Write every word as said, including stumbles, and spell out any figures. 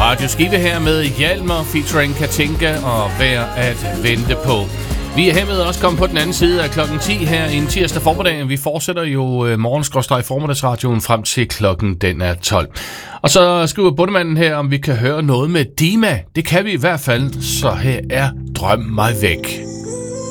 Radio Skive her med Hjalmar featuring Katinka og Værd at vente på. Vi er hermed også kommet på den anden side af klokken ti her en tirsdag formiddag. Vi fortsætter jo morgenskrådstreg formiddagsradioen frem til klokken den er tolv. Og så skriver bundemanden her, om vi kan høre noget med Dima. Det kan vi i hvert fald, så her er Drøm mig væk.